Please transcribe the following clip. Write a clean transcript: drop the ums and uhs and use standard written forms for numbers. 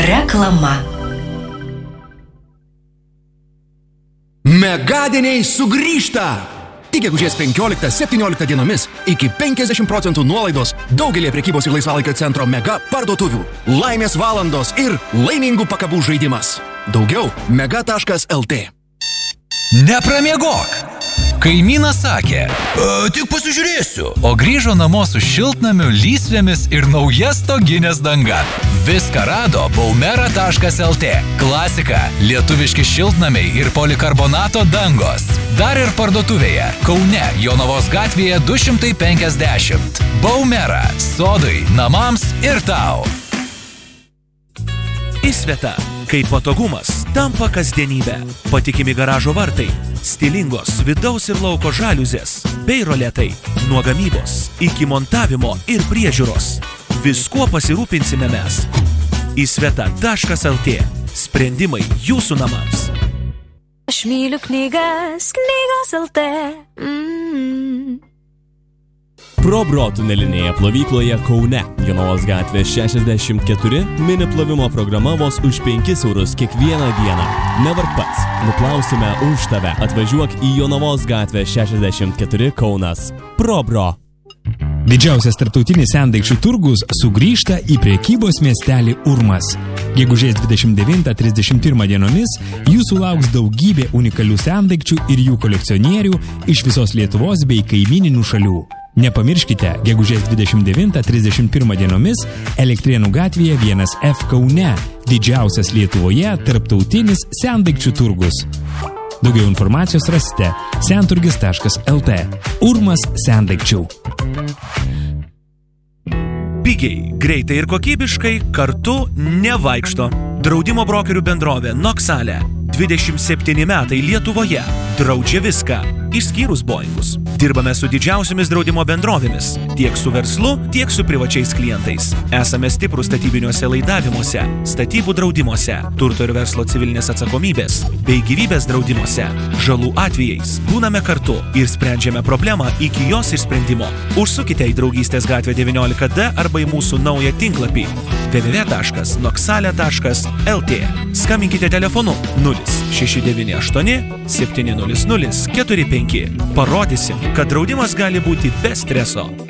Reklama. Megadieniai sugrįžta! Tik gegužės 15-17 dienomis iki 50% nuolaidos daugelį prekybos ir laisvalaikio centro mega parduotuvių. Laimės valandos ir laimingų pakabų žaidimas. Daugiau mega.lt. Nepramiegok! Kaimynas sakė, tik pasižiūrėsiu, o grįžo namo su šiltnamiu, lysvėmis ir nauja stoginės danga. Viską rado baumera.lt. Klasika, lietuviški šiltnamiai ir polikarbonato dangos. Dar ir parduotuvėje, Kaune, Jonavos gatvėje 250. Baumera, sodai, namams ir tau. Įsveta, kai patogumas tampa kasdienybė. Patikimi garažo vartai, stilingos vidaus ir lauko žaliuzės, bei roletai. Nuo gamybos iki montavimo ir priežiūros. Viskuo pasirūpinsime mes. Įsveta.lt. Sprendimai jūsų namams. Aš myliu knygas, knygos LT. Probro tunelinėje plovykloje Kaune, Jonavos gatvė 64, mini plovimo programa vos už 5 eurus kiekvieną dieną. Nevark pats, nuplausime už tave. Atvažiuok į Jonavos gatvę 64 Kaunas. Probro. Didžiausias tarptautinis sendaikčių turgus sugrįžta į prekybos miestelį Urmas. Gegužės 29-31 dienomis jūsų lauks daugybė unikalių sendaikčių ir jų kolekcionierių iš visos Lietuvos bei kaimyninių šalių. Nepamirškite, gegužės 29-31 dienomis Elektrėnų gatvėje 1F Kaune, didžiausias Lietuvoje tarptautinis sendaikčių turgus. Daugiau informacijos rasite senturgis.lt. Urmas sendaikčių. Pigiai, greitai ir kokybiškai kartu nevaikšto. Draudimo brokerių bendrovė Noxale. 27 metai Lietuvoje. Draudžia viską, išskyrus Boeingus. Dirbame su didžiausiamis draudimo bendrovėmis, tiek su verslu, tiek su privačiais klientais. Esame stiprus statybiniuose laidavimuose, statybų draudimuose, turto ir verslo civilinės atsakomybės, bei gyvybės draudimuose. Žalų atvejais būname kartu ir sprendžiame problemą iki jos išsprendimo. Užsukite į Draugystės gatvę 19D arba į mūsų naują tinklapį www.noxale.lt. Skambinkite telefonu 0698 700 45. Parodysim, kad draudimas gali būti be streso.